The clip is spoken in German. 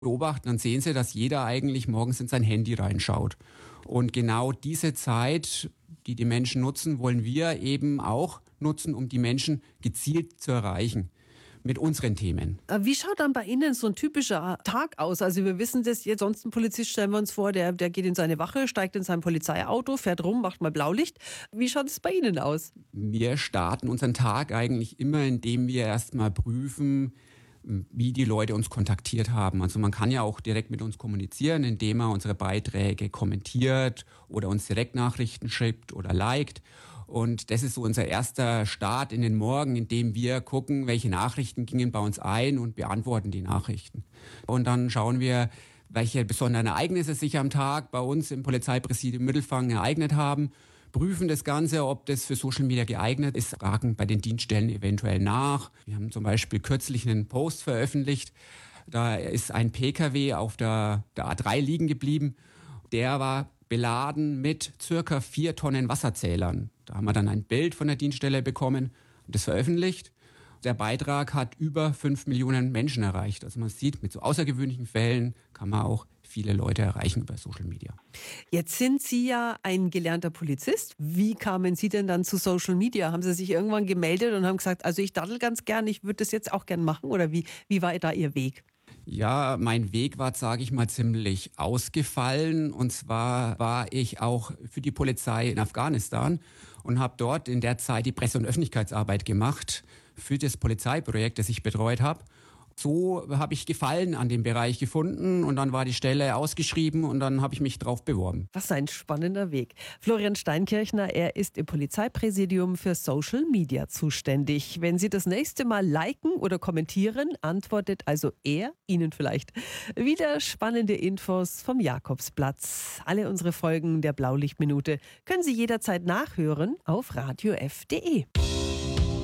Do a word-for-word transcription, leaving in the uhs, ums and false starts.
beobachten, dann sehen Sie, dass jeder eigentlich morgens in sein Handy reinschaut. Und genau diese Zeit, die die Menschen nutzen, wollen wir eben auch nutzen, um die Menschen gezielt zu erreichen mit unseren Themen. Wie schaut dann bei Ihnen so ein typischer Tag aus? Also wir wissen das jetzt, sonst ein Polizist, stellen wir uns vor, der, der geht in seine Wache, steigt in sein Polizeiauto, fährt rum, macht mal Blaulicht. Wie schaut es bei Ihnen aus? Wir starten unseren Tag eigentlich immer, indem wir erstmal prüfen, wie die Leute uns kontaktiert haben. Also man kann ja auch direkt mit uns kommunizieren, indem er unsere Beiträge kommentiert oder uns Direktnachrichten schreibt oder liked. Und das ist so unser erster Start in den Morgen, indem wir gucken, welche Nachrichten gingen bei uns ein und beantworten die Nachrichten. Und dann schauen wir, welche besonderen Ereignisse sich am Tag bei uns im Polizeipräsidium Mittelfranken ereignet haben, prüfen das Ganze, ob das für Social Media geeignet ist, fragen bei den Dienststellen eventuell nach. Wir haben zum Beispiel kürzlich einen Post veröffentlicht, da ist ein P K W auf der, der A drei liegen geblieben. Der war beladen mit circa vier Tonnen Wasserzählern. Da haben wir dann ein Bild von der Dienststelle bekommen und das veröffentlicht. Der Beitrag hat über fünf Millionen Menschen erreicht. Also man sieht, mit so außergewöhnlichen Fällen kann man auch viele Leute erreichen über Social Media. Jetzt sind Sie ja ein gelernter Polizist. Wie kamen Sie denn dann zu Social Media? Haben Sie sich irgendwann gemeldet und haben gesagt, also ich daddel ganz gern, ich würde das jetzt auch gern machen? Oder wie, wie war da Ihr Weg? Ja, mein Weg war, sage ich mal, ziemlich ausgefallen. Und zwar war ich auch für die Polizei in Afghanistan und habe dort in der Zeit die Presse- und Öffentlichkeitsarbeit gemacht für das Polizeiprojekt, das ich betreut habe. So habe ich Gefallen an dem Bereich gefunden und dann war die Stelle ausgeschrieben und dann habe ich mich drauf beworben. Was ein spannender Weg. Florian Steinkirchner, er ist im Polizeipräsidium für Social Media zuständig. Wenn Sie das nächste Mal liken oder kommentieren, antwortet also er Ihnen vielleicht. Wieder spannende Infos vom Jakobsplatz. Alle unsere Folgen der Blaulichtminute können Sie jederzeit nachhören auf radio f punkt de.